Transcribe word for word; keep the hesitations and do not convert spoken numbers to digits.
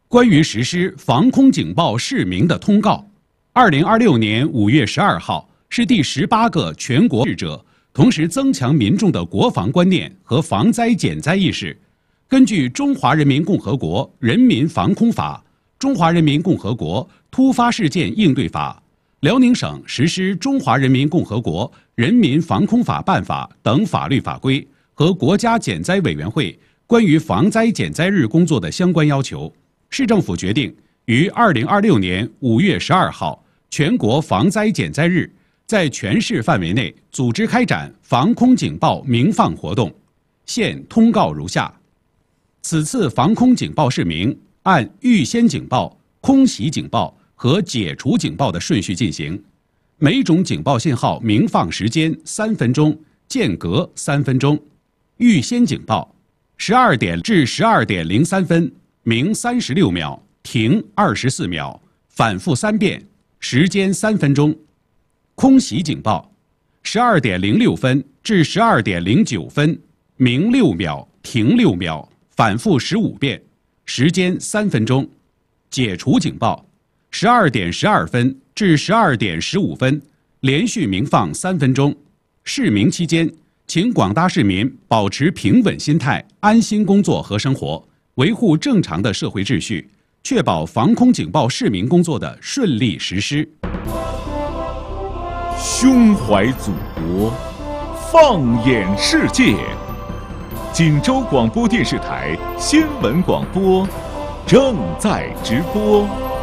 关于实施防空警报示明的通告，二零二六年五月十二号是第十八个全国日者，同时增强民众的国防观念和防灾减灾意识。根据《中华人民共和国人民防空法》、《中华人民共和国突发事件应对法》、辽宁省实施《中华人民共和国人民防空法》办法等法律法规和国家减灾委员会关于防灾减灾日工作的相关要求，市政府决定于二零二六年五月十二号全国防灾减灾日，在全市范围内组织开展防空警报鸣放活动。现通告如下：此次防空警报示明按预先警报、空袭警报和解除警报的顺序进行，每种警报信号鸣放时间三分钟，间隔三分钟。预先警报：十二点至十二点零三分，鸣三十六秒，停二十四秒，反复三遍，时间三分钟。空袭警报：十二点零六分至十二点零九分，鸣六秒，停六秒，反复十五遍，时间三分钟。解除警报：十二点十二分至十二点十五分，连续鸣放三分钟。示鸣期间，请广大市民保持平稳心态，安心工作和生活，维护正常的社会秩序，确保防空警报示鸣工作的顺利实施。 胸怀祖国，放眼世界。锦州广播电视台新闻广播正在直播。